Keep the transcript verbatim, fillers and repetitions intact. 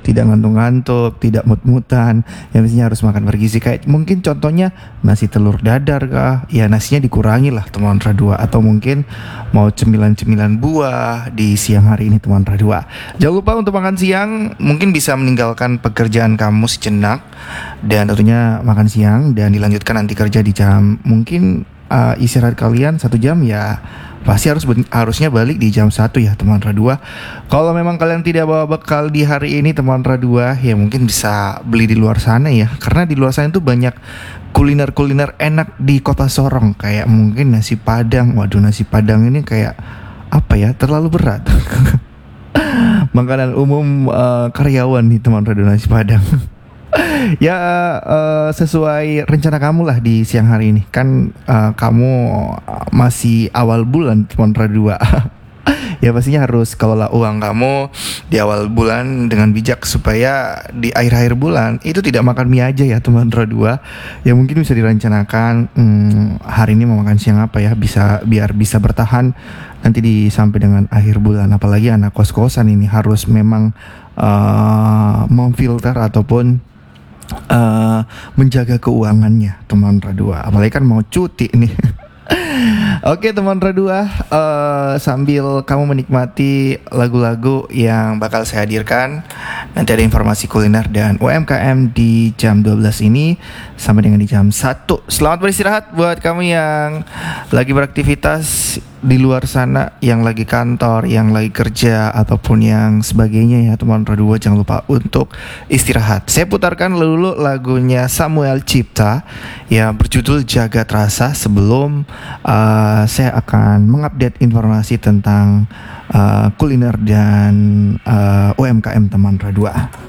tidak ngantuk-ngantuk, tidak mut-mutan. Yang mestinya harus makan bergizi, kayak mungkin contohnya nasi telur dadar kah, ya nasinya dikurangi lah teman dua. Atau mungkin mau cemilan-cemilan buah di siang hari ini teman dua. Jangan lupa untuk makan siang, mungkin bisa meninggalkan pekerjaan kamu sejenak dan tentunya makan siang dan dilanjutkan nanti kerja di jam mungkin uh, istirahat kalian satu jam ya. Pasti harus harusnya balik di jam satu ya teman Radua. Kalau memang kalian tidak bawa bekal di hari ini teman Radua, ya mungkin bisa beli di luar sana ya. Karena di luar sana itu banyak kuliner-kuliner enak di Kota Sorong. Kayak mungkin nasi Padang. Waduh, nasi Padang ini kayak apa ya, terlalu berat. Makanan umum uh, karyawan nih teman Radua, nasi Padang. Ya uh, sesuai rencana kamu lah di siang hari ini. Kan uh, kamu masih awal bulan teman dua. Ya pastinya harus kelola uang kamu di awal bulan dengan bijak, supaya di akhir-akhir bulan itu tidak makan mie aja ya teman dua. Ya mungkin bisa direncanakan, hmm, hari ini mau makan siang apa ya, bisa biar bisa bertahan nanti di sampai dengan akhir bulan. Apalagi anak kos-kosan ini harus memang uh, memfilter ataupun Uh, menjaga keuangannya teman Radua, apalagi kan mau cuti nih. Oke teman Radua, uh, sambil kamu menikmati lagu-lagu yang bakal saya hadirkan, nanti ada informasi kuliner dan U M K M di jam dua belas ini sampai dengan di jam satu. Selamat beristirahat buat kamu yang lagi beraktivitas di luar sana, yang lagi kantor, yang lagi kerja, ataupun yang sebagainya ya teman Radua. Jangan lupa untuk istirahat. Saya putarkan dulu lagunya Samuel Cipta yang berjudul Jagat Rasa sebelum uh, saya akan mengupdate informasi tentang uh, kuliner dan uh, U M K M teman Radua.